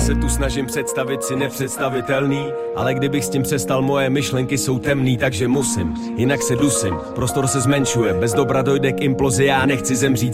se tu snažím představit si nepředstavitelný, ale kdybych s tím přestal, moje myšlenky jsou temný, takže musím, jinak se dusím. Prostor se zmenšuje, bez dobra dojde k implozi, já nechci zemřít